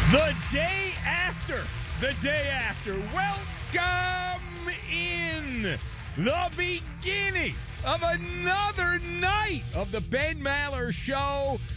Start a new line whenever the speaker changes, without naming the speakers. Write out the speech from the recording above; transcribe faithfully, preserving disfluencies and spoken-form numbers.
The day after, the day after, welcome in the beginning of another night of the Ben Maller Show.